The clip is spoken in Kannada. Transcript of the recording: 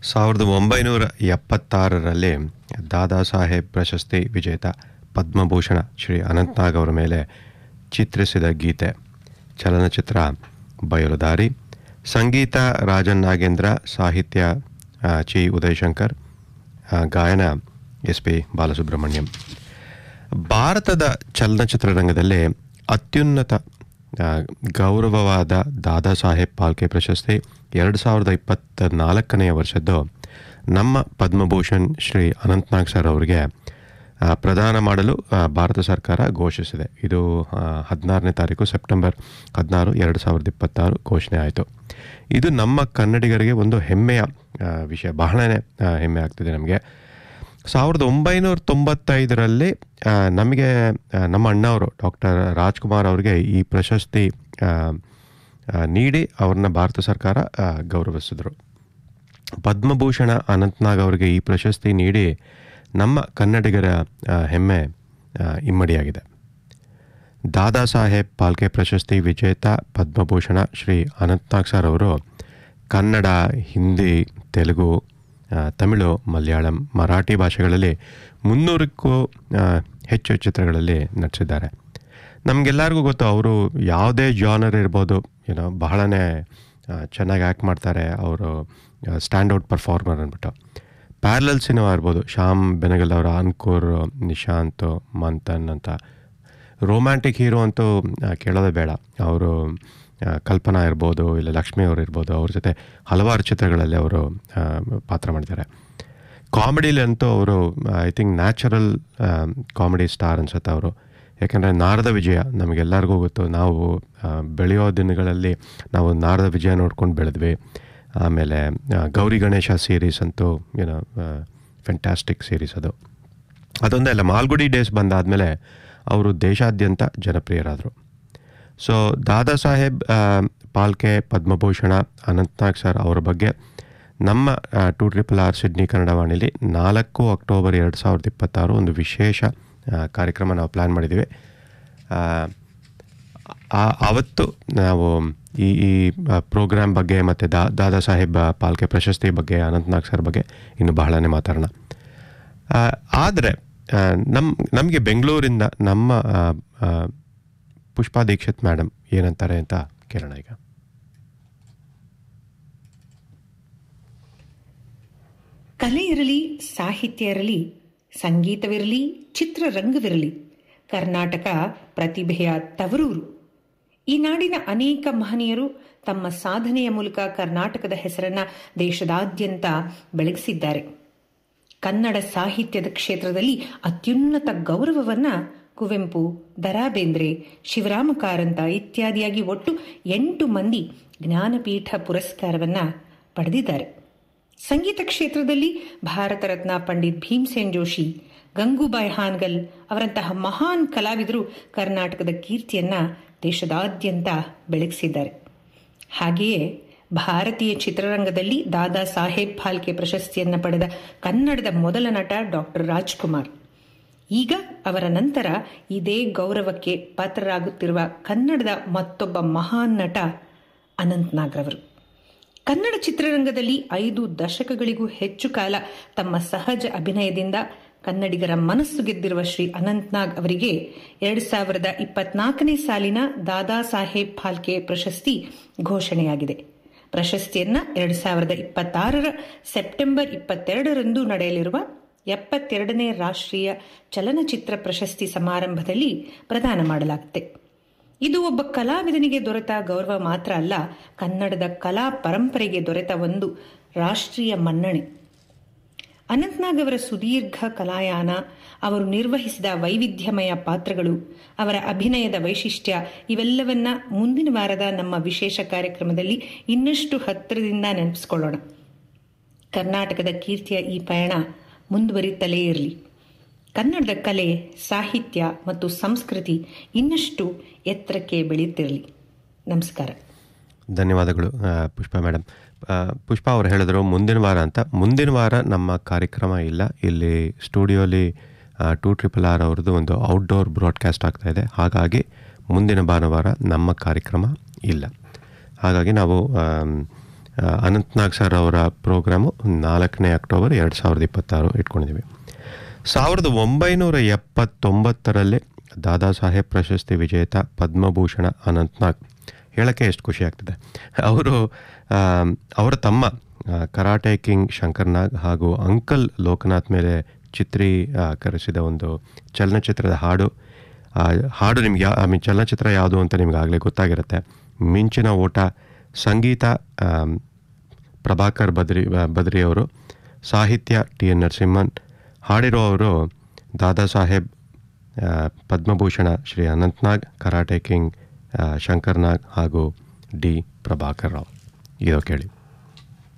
1976ರಲ್ಲಿ ದಾದಾ ಸಾಹೇಬ್ ಪ್ರಶಸ್ತಿ ವಿಜೇತ ಪದ್ಮಭೂಷಣ ಶ್ರೀ ಅನಂತ್ನಾಗ್ ಅವರ ಮೇಲೆ ಚಿತ್ರಿಸಿದ ಗೀತೆ. ಚಲನಚಿತ್ರ ಬಯಲುದಾರಿ. ಸಂಗೀತ ರಾಜನ್ ನಾಗೇಂದ್ರ, ಸಾಹಿತ್ಯ ಚಿ ಉದಯಶಂಕರ್, ಗಾಯನ SP ಬಾಲಸುಬ್ರಹ್ಮಣ್ಯಂ. ಭಾರತದ ಚಲನಚಿತ್ರರಂಗದಲ್ಲಿ ಅತ್ಯುನ್ನತ ಗೌರವವಾದ ದಾದಾ ಸಾಹೇಬ್ ಫಾಲ್ಕೆ ಪ್ರಶಸ್ತಿ 2024ನೇ ವರ್ಷದ್ದು ನಮ್ಮ ಪದ್ಮಭೂಷಣ್ ಶ್ರೀ ಅನಂತ್ನಾಗ್ ಸರ್ ಅವರಿಗೆ ಪ್ರದಾನ ಮಾಡಲು ಭಾರತ ಸರ್ಕಾರ ಘೋಷಿಸಿದೆ. ಇದು 16ನೇ ತಾರೀಕು ಸೆಪ್ಟೆಂಬರ್ 16, 2026 ಘೋಷಣೆ ಆಯಿತು. ಇದು ನಮ್ಮ ಕನ್ನಡಿಗರಿಗೆ ಒಂದು ಹೆಮ್ಮೆಯ ವಿಷಯ, ಬಹಳನೇ ಹೆಮ್ಮೆ ಆಗ್ತಿದೆ ನಮಗೆ. 1995ರಲ್ಲಿ ನಮಗೆ ನಮ್ಮ ಅಣ್ಣವರು ಡಾಕ್ಟರ್ ರಾಜ್ಕುಮಾರ್ ಅವರಿಗೆ ಈ ಪ್ರಶಸ್ತಿ ನೀಡಿ ಅವ್ರನ್ನ ಭಾರತ ಸರ್ಕಾರ ಗೌರವಿಸಿದ್ರು. ಪದ್ಮಭೂಷಣ ಅನಂತ್ನಾಗ್ ಅವರಿಗೆ ಈ ಪ್ರಶಸ್ತಿ ನೀಡಿ ನಮ್ಮ ಕನ್ನಡಿಗರ ಹೆಮ್ಮೆ ಇಮ್ಮಡಿಯಾಗಿದೆ. ದಾದಾ ಸಾಹೇಬ್ ಫಾಲ್ಕೆ ಪ್ರಶಸ್ತಿ ವಿಜೇತ ಪದ್ಮಭೂಷಣ ಶ್ರೀ ಅನಂತ್ನಾಗ್ ಸರ್ ಅವರು ಕನ್ನಡ, ಹಿಂದಿ, ತೆಲುಗು, ತಮಿಳು, ಮಲಯಾಳಂ, ಮರಾಠಿ ಭಾಷೆಗಳಲ್ಲಿ 300ಕ್ಕೂ ಹೆಚ್ಚು ಚಿತ್ರಗಳಲ್ಲಿ ನಟಿಸಿದ್ದಾರೆ. ನಮಗೆಲ್ಲರಿಗೂ ಗೊತ್ತು, ಅವರು ಯಾವುದೇ ಜಾನರ್ ಇರ್ಬೋದು, ಬಹಳನೇ ಚೆನ್ನಾಗಿ ಆ್ಯಕ್ಟ್ ಮಾಡ್ತಾರೆ. ಅವರು ಸ್ಟ್ಯಾಂಡೌಟ್ ಪರ್ಫಾರ್ಮರ್ ಅಂದ್ಬಿಟ್ಟು. ಪ್ಯಾರಲಲ್ ಸಿನಿಮಾ ಇರ್ಬೋದು, ಶ್ಯಾಮ್ ಬೆನಗಲ್ ಅವರ ಅನ್ಕೂರ್, ನಿಶಾಂತ್, ಮಂಥನ್ ಅಂತ. ರೊಮ್ಯಾಂಟಿಕ್ ಹೀರೋ ಅಂತೂ ಕೇಳೋದೇ ಬೇಡ. ಅವರು ಕಲ್ಪನಾ ಇರ್ಬೋದು, ಇಲ್ಲ ಲಕ್ಷ್ಮಿ ಅವರು ಇರ್ಬೋದು, ಅವ್ರ ಜೊತೆ ಹಲವಾರು ಚಿತ್ರಗಳಲ್ಲಿ ಅವರು ಪಾತ್ರ ಮಾಡಿದ್ದಾರೆ. ಕಾಮಿಡಿಲಿ ಅಂತೂ ಅವರು I think natural comedy star ಅನ್ಸುತ್ತೆ ಅವರು. ಯಾಕೆಂದರೆ ನಾರದ ವಿಜಯ ನಮಗೆಲ್ಲರಿಗೂ ಗೊತ್ತು. ನಾವು ಬೆಳೆಯೋ ದಿನಗಳಲ್ಲಿ ನಾವು ನಾರದ ವಿಜಯ ನೋಡ್ಕೊಂಡು ಬೆಳೆದ್ವಿ. ಆಮೇಲೆ ಗೌರಿ ಗಣೇಶ ಸೀರೀಸ್ ಅಂತೂ ಫ್ಯಾಂಟಾಸ್ಟಿಕ್ ಸೀರೀಸ್ ಅದು. ಅದೊಂದೇ ಅಲ್ಲ, ಮಾಲ್ಗುಡಿ ಡೇಸ್ ಬಂದಾದಮೇಲೆ ಅವರು ದೇಶಾದ್ಯಂತ ಜನಪ್ರಿಯರಾದರು. ಸೊ ದಾದಾ ಸಾಹೇಬ್ ಫಾಲ್ಕೆ ಪದ್ಮಭೂಷಣ ಅನಂತ್ನಾಗ್ ಸರ್ ಅವರ ಬಗ್ಗೆ ನಮ್ಮ 2RRR ಸಿಡ್ನಿ ಕನ್ನಡ ವಾಣಿಲಿ 4 ಅಕ್ಟೋಬರ್ 2026 ಒಂದು ವಿಶೇಷ ಕಾರ್ಯಕ್ರಮ ನಾವು ಪ್ಲ್ಯಾನ್ ಮಾಡಿದ್ದೀವಿ. ಆವತ್ತು ನಾವು ಈ ಪ್ರೋಗ್ರಾಮ್ ಬಗ್ಗೆ ಮತ್ತು ದಾದಾ ಸಾಹೇಬ್ ಫಾಲ್ಕೆ ಪ್ರಶಸ್ತಿ ಬಗ್ಗೆ, ಅನಂತ್ನಾಗ್ ಸರ್ ಬಗ್ಗೆ ಇನ್ನು ಬಹಳನೇ ಮಾತಾಡೋಣ. ಆದರೆ ನಮಗೆ ಬೆಂಗಳೂರಿಂದ ನಮ್ಮ ಪುಷ್ಪಾ ದೀಕ್ಷಿತ್ ಮೇಡಮ್ ಏನಂತಾರೆ ಅಂತ ಕೇಳೋಣ ಈಗ. ಕಲೆ ಇರಲಿ, ಸಾಹಿತ್ಯ ಇರಲಿ, ಸಂಗೀತವಿರಲಿ, ಚಿತ್ರರಂಗವಿರಲಿ, ಕರ್ನಾಟಕ ಪ್ರತಿಭೆಯ ತವರೂರು. ಈ ನಾಡಿನ ಅನೇಕ ಮಹನೀಯರು ತಮ್ಮ ಸಾಧನೆಯ ಮೂಲಕ ಕರ್ನಾಟಕದ ಹೆಸರನ್ನ ದೇಶದಾದ್ಯಂತ ಬೆಳಗಿಸಿದ್ದಾರೆ. ಕನ್ನಡ ಸಾಹಿತ್ಯದ ಕ್ಷೇತ್ರದಲ್ಲಿ ಅತ್ಯುನ್ನತ ಗೌರವವನ್ನ ಕುವೆಂಪು, ದ.ರಾ ಬೇಂದ್ರೆ, ಶಿವರಾಮ ಕಾರಂತ ಇತ್ಯಾದಿಯಾಗಿ ಒಟ್ಟು 8 ಮಂದಿ ಜ್ಞಾನಪೀಠ ಪುರಸ್ಕಾರವನ್ನ ಪಡೆದಿದ್ದಾರೆ. ಸಂಗೀತ ಕ್ಷೇತ್ರದಲ್ಲಿ ಭಾರತ ರತ್ನ ಪಂಡಿತ್ ಭೀಮ್ಸೇನ್ ಜೋಶಿ, ಗಂಗೂಬಾಯಿ ಹಾನ್ಗಲ್ ಅವರಂತಹ ಮಹಾನ್ ಕಲಾವಿದರು ಕರ್ನಾಟಕದ ಕೀರ್ತಿಯನ್ನ ದೇಶದಾದ್ಯಂತ ಬೆಳಗಿಸಿದ್ದಾರೆ. ಹಾಗೆಯೇ ಭಾರತೀಯ ಚಿತ್ರರಂಗದಲ್ಲಿ ದಾದಾ ಸಾಹೇಬ್ ಫಾಲ್ಕೆ ಪ್ರಶಸ್ತಿಯನ್ನು ಪಡೆದ ಕನ್ನಡದ ಮೊದಲ ನಟ ಡಾಕ್ಟರ್ ರಾಜ್ಕುಮಾರ್. ಈಗ ಅವರ ನಂತರ ಇದೇ ಗೌರವಕ್ಕೆ ಪಾತ್ರರಾಗುತ್ತಿರುವ ಕನ್ನಡದ ಮತ್ತೊಬ್ಬ ಮಹಾನ್ ನಟ ಅನಂತ್ನಾಗ್ ರವರು. ಕನ್ನಡ ಚಿತ್ರರಂಗದಲ್ಲಿ 5 ದಶಕಗಳಿಗೂ ಹೆಚ್ಚು ಕಾಲ ತಮ್ಮ ಸಹಜ ಅಭಿನಯದಿಂದ ಕನ್ನಡಿಗರ ಮನಸ್ಸು ಗೆದ್ದಿರುವ ಶ್ರೀ ಅನಂತ್ನಾಗ್ ಅವರಿಗೆ 2024ನೇ ಸಾಲಿನ ದಾದಾ ಸಾಹೇಬ್ ಫಾಲ್ಕೆ ಪ್ರಶಸ್ತಿ ಘೋಷಣೆಯಾಗಿದೆ. ಪ್ರಶಸ್ತಿಯನ್ನ 2026 ಸೆಪ್ಟೆಂಬರ್ 22ರಂದು ನಡೆಯಲಿರುವ 72ನೇ ರಾಷ್ಟ್ರೀಯ ಚಲನಚಿತ್ರ ಪ್ರಶಸ್ತಿ ಸಮಾರಂಭದಲ್ಲಿ ಪ್ರದಾನ ಮಾಡಲಾಗುತ್ತೆ. ಇದು ಒಬ್ಬ ಕಲಾವಿದನಿಗೆ ದೊರೆತ ಗೌರವ ಮಾತ್ರ ಅಲ್ಲ, ಕನ್ನಡದ ಕಲಾ ಪರಂಪರೆಗೆ ದೊರೆತ ಒಂದು ರಾಷ್ಟ್ರೀಯ ಮನ್ನಣೆ. ಅನಂತ್ನಾಗ್ ಅವರ ಸುದೀರ್ಘ ಕಲಾಯಾನ, ಅವರು ನಿರ್ವಹಿಸಿದ ವೈವಿಧ್ಯಮಯ ಪಾತ್ರಗಳು, ಅವರ ಅಭಿನಯದ ವೈಶಿಷ್ಟ್ಯ ಇವೆಲ್ಲವನ್ನ ಮುಂದಿನ ವಾರದ ನಮ್ಮ ವಿಶೇಷ ಕಾರ್ಯಕ್ರಮದಲ್ಲಿ ಇನ್ನಷ್ಟು ಹತ್ತಿರದಿಂದ ನೆನಪಿಸಿಕೊಳ್ಳೋಣ. ಕರ್ನಾಟಕದ ಕೀರ್ತಿಯ ಈ ಪಯಣ ಮುಂದುವರಿತಲೇ ಇರಲಿ. ಕನ್ನಡದ ಕಲೆ, ಸಾಹಿತ್ಯ ಮತ್ತು ಸಂಸ್ಕೃತಿ ಇನ್ನಷ್ಟು ಎತ್ತರಕ್ಕೆ ಬೆಳೆಯುತ್ತಿರಲಿ. ನಮಸ್ಕಾರ. ಧನ್ಯವಾದಗಳು ಪುಷ್ಪಾ ಮೇಡಮ್. ಪುಷ್ಪಾ ಅವರು ಹೇಳಿದ್ರು ಮುಂದಿನ ವಾರ ಅಂತ. ಮುಂದಿನ ವಾರ ನಮ್ಮ ಕಾರ್ಯಕ್ರಮ ಇಲ್ಲ. ಇಲ್ಲಿ ಸ್ಟುಡಿಯೋಲಿ 2RRR ಅವ್ರದ್ದು ಒಂದು ಔಟ್ಡೋರ್ ಬ್ರಾಡ್ಕಾಸ್ಟ್ ಆಗ್ತಾಯಿದೆ. ಹಾಗಾಗಿ ಮುಂದಿನ ಭಾನುವಾರ ನಮ್ಮ ಕಾರ್ಯಕ್ರಮ ಇಲ್ಲ. ಹಾಗಾಗಿ ನಾವು ಅನಂತ್ನಾಗ್ ಸರ್ ಅವರ ಪ್ರೋಗ್ರಾಮು 4ನೇ ಅಕ್ಟೋಬರ್ 2026 ಇಟ್ಕೊಂಡಿದ್ದೀವಿ. 1979ರಲ್ಲಿ ದಾದಾ ಸಾಹೇಬ್ ಪ್ರಶಸ್ತಿ ವಿಜೇತ ಪದ್ಮಭೂಷಣ ಅನಂತ್ನಾಗ್ ಹೇಳೋಕ್ಕೆ ಎಷ್ಟು ಖುಷಿ ಆಗ್ತಿದೆ. ಅವರ ತಮ್ಮ ಕರಾಟೆ ಕಿಂಗ್ ಶಂಕರ್ನಾಗ್ ಹಾಗೂ ಅಂಕಲ್ ಲೋಕನಾಥ್ ಮೇಲೆ ಚಿತ್ರೀಕರಿಸಿದ ಒಂದು ಚಲನಚಿತ್ರದ ಹಾಡು ನಿಮ್ಗೆ ಚಲನಚಿತ್ರ ಯಾವುದು ಅಂತ ನಿಮ್ಗೆ ಆಗಲೇ ಗೊತ್ತಾಗಿರುತ್ತೆ. ಮಿಂಚಿನ ಓಟ. ಸಂಗೀತ ಪ್ರಭಾಕರ್ ಬದ್ರಿ ಅವರು, ಸಾಹಿತ್ಯ ಟಿ.ಎನ್. ನರಸಿಂಹನ್. ಹಾಡಿರುವವರು ದಾದಾ ಸಾಹೇಬ್, ಪದ್ಮಭೂಷಣ ಶ್ರೀ ಅನಂತ್ನಾಗ್, ಕರಾಟೆ ಕಿಂಗ್ ಶಂಕರ್ನಾಗ್ ಹಾಗೂ ಡಿ. ಪ್ರಭಾಕರ್ ರಾವ್. ಇದೋ ಕೇಳಿ.